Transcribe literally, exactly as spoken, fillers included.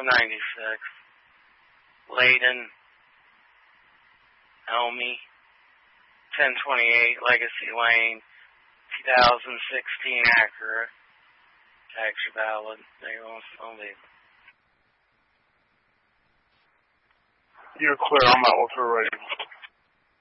five ninety-six. Layden, Elmy, ten twenty-eight Legacy Lane, two thousand sixteen Acura. Tax your valid. There you go. I'll leave. You're clear. I'm out with her right now.